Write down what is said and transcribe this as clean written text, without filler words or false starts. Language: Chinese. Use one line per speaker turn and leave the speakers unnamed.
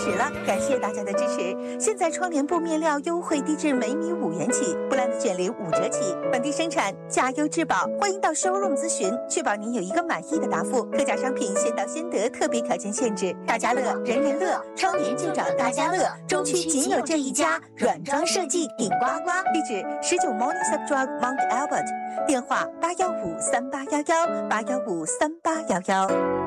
始了，感谢大家的支持。现在窗帘布面料优惠低至每米5元起，布兰的卷帘5折起，本地生产，价优质保。欢迎到 showroom 咨询，确保您有一个满意的答复。特价商品先到先得，特别条件限制。大家乐，人人乐，窗帘就找大家乐。中区仅有这一家，软装设计顶呱呱。地址19 Morningside Drive Mount Albert，电话8153811，8153811。